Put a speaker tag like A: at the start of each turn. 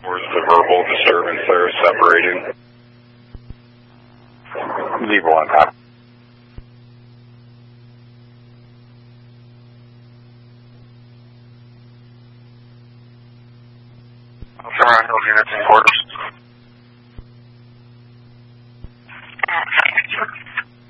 A: Where's the verbal disturbance there separating?
B: Zebra 1, copy.
C: Alpha Hills units in quarters.